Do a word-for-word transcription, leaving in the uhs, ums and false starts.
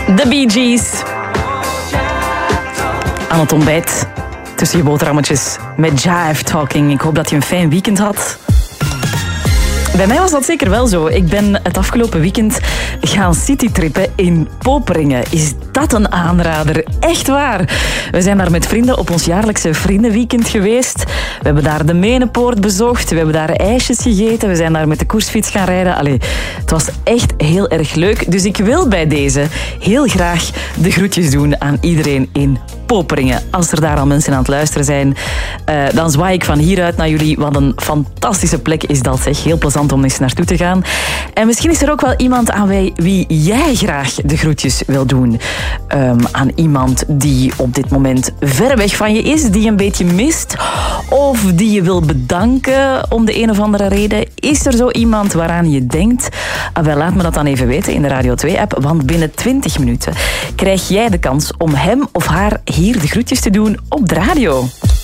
De Bee Gees. Aan het ontbijt. Tussen je boterhammetjes met Jive Talking. Ik hoop dat je een fijn weekend had. Bij mij was dat zeker wel zo. Ik ben het afgelopen weekend gaan citytrippen in Poperingen. Is dat een aanrader? Echt waar. We zijn daar met vrienden op ons jaarlijkse vriendenweekend geweest. We hebben daar de Menepoort bezocht. We hebben daar ijsjes gegeten. We zijn daar met de koersfiets gaan rijden. Allee, het was echt heel erg leuk. Dus ik wil bij deze heel graag de groetjes doen aan iedereen in Poperingen. Als er daar al mensen aan het luisteren zijn, uh, dan zwaai ik van hieruit naar jullie. Wat een fantastische plek is dat, zeg. Heel plezant om eens naartoe te gaan. En misschien is er ook wel iemand aan wie, wie jij graag de groetjes wil doen. Um, aan iemand die op dit moment ver weg van je is, die je een beetje mist, of die je wil bedanken om de een of andere reden. Is er zo iemand waaraan je denkt? Ah, wel, laat me dat dan even weten in de Radio twee app, want binnen twintig minuten krijg jij de kans om hem of haar hier de groetjes te doen op de radio.